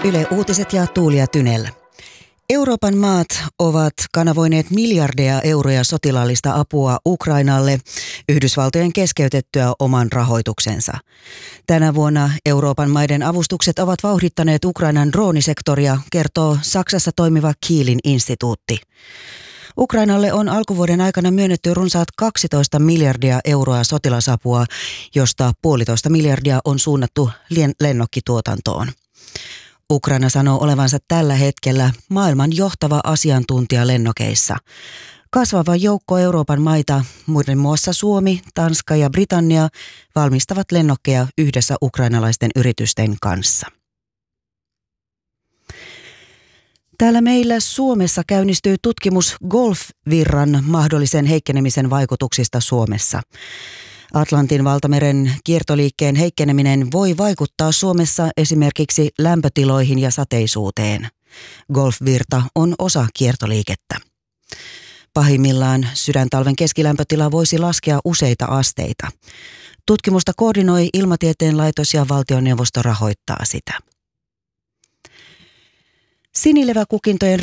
Yle Uutiset ja Tuulia Tynellä. Euroopan maat ovat kanavoineet miljardeja euroja sotilaallista apua Ukrainalle Yhdysvaltojen keskeytettyä oman rahoituksensa. Tänä vuonna Euroopan maiden avustukset ovat vauhdittaneet Ukrainan droonisektoria, kertoo Saksassa toimiva Kielin instituutti. Ukrainalle on alkuvuoden aikana myönnetty runsaat 12 miljardia euroa sotilasapua, josta 1,5 miljardia on suunnattu lennokkituotantoon. Ukraina sanoo olevansa tällä hetkellä maailman johtava asiantuntija lennokeissa. Kasvava joukko Euroopan maita, muiden muassa Suomi, Tanska ja Britannia, valmistavat lennokkeja yhdessä ukrainalaisten yritysten kanssa. Täällä meillä Suomessa käynnistyy tutkimus golfvirran mahdollisen heikkenemisen vaikutuksista Suomessa. Atlantin valtameren kiertoliikkeen heikkeneminen voi vaikuttaa Suomessa esimerkiksi lämpötiloihin ja sateisuuteen. Golfvirta on osa kiertoliikettä. Pahimmillaan sydäntalven keskilämpötila voisi laskea useita asteita. Tutkimusta koordinoi Ilmatieteen laitos ja valtioneuvosto rahoittaa sitä. Sinileväkukintojen